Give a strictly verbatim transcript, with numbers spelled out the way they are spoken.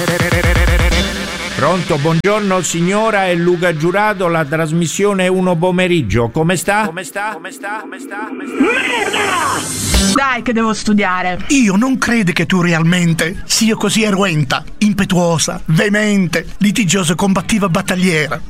Pronto, buongiorno signora, è Luca Giurato, la trasmissione Uno Pomeriggio. Come sta? Come sta? Come sta? Come sta? Come sta? Merda! Dai che devo studiare. Io non credo che tu realmente sia così eruenta, impetuosa, veemente, litigiosa, combattiva, battagliera.